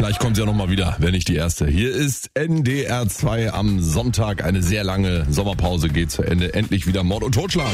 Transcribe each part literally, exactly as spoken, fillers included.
Vielleicht kommt sie ja nochmal wieder, wenn nicht die erste. Hier ist N D R zwei am Sonntag. Eine sehr lange Sommerpause geht zu Ende. Endlich wieder Mord und Totschlag.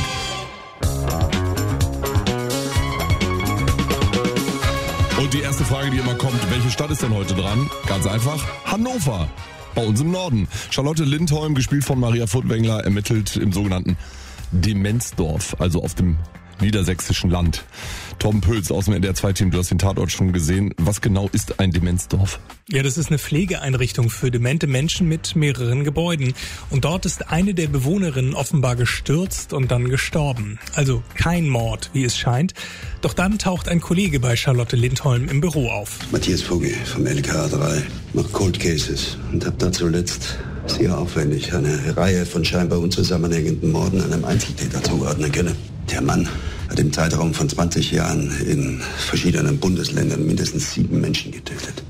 Und die erste Frage, die immer kommt, welche Stadt ist denn heute dran? Ganz einfach, Hannover. Bei uns im Norden. Charlotte Lindholm, gespielt von Maria Furtwängler, ermittelt im sogenannten Demenzdorf, also auf dem niedersächsischen Land. Torben Pölz aus dem N D R zwei Team, du hast den Tatort schon gesehen. Was genau ist ein Demenzdorf? Ja, das ist eine Pflegeeinrichtung für demente Menschen mit mehreren Gebäuden. Und dort ist eine der Bewohnerinnen offenbar gestürzt und dann gestorben. Also kein Mord, wie es scheint. Doch dann taucht ein Kollege bei Charlotte Lindholm im Büro auf. Matthias Vogel vom L K A drei, macht Cold Cases und hab da zuletzt sehr aufwendig eine Reihe von scheinbar unzusammenhängenden Morden einem Einzeltäter zuordnen können. Der Mann hat im Zeitraum von zwanzig Jahren in verschiedenen Bundesländern mindestens sieben Menschen getötet.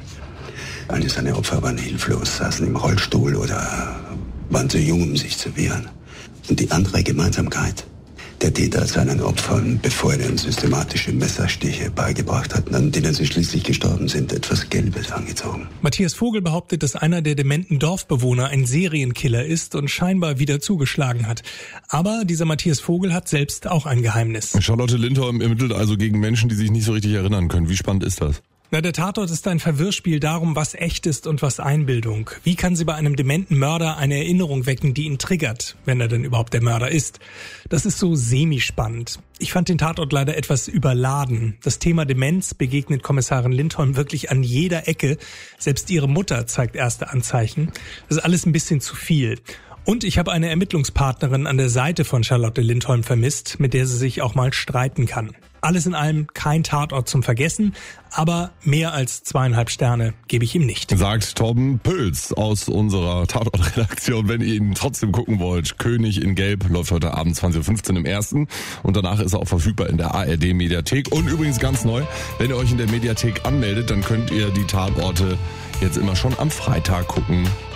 Alle seine Opfer waren hilflos, saßen im Rollstuhl oder waren zu jung, um sich zu wehren. Und die andere Gemeinsamkeit: Der Täter seinen Opfern, bevor er ihnen systematische Messerstiche beigebracht hat, an denen sie schließlich gestorben sind, etwas Gelbes angezogen. Matthias Vogel behauptet, dass einer der dementen Dorfbewohner ein Serienkiller ist und scheinbar wieder zugeschlagen hat. Aber dieser Matthias Vogel hat selbst auch ein Geheimnis. Charlotte Lindholm ermittelt also gegen Menschen, die sich nicht so richtig erinnern können. Wie spannend ist das? Na, der Tatort ist ein Verwirrspiel darum, was echt ist und was Einbildung. Wie kann sie bei einem dementen Mörder eine Erinnerung wecken, die ihn triggert, wenn er denn überhaupt der Mörder ist? Das ist so semi-spannend. Ich fand den Tatort leider etwas überladen. Das Thema Demenz begegnet Kommissarin Lindholm wirklich an jeder Ecke. Selbst ihre Mutter zeigt erste Anzeichen. Das ist alles ein bisschen zu viel. Und ich habe eine Ermittlungspartnerin an der Seite von Charlotte Lindholm vermisst, mit der sie sich auch mal streiten kann. Alles in allem kein Tatort zum Vergessen, aber mehr als zweieinhalb Sterne gebe ich ihm nicht. Sagt Torben Pölz aus unserer Tatort-Redaktion. Wenn ihr ihn trotzdem gucken wollt, König in Gelb läuft heute Abend zwanzig Uhr fünfzehn im ersten und danach ist er auch verfügbar in der A R D-Mediathek. Und übrigens ganz neu, wenn ihr euch in der Mediathek anmeldet, dann könnt ihr die Tatorte jetzt immer schon am Freitag gucken.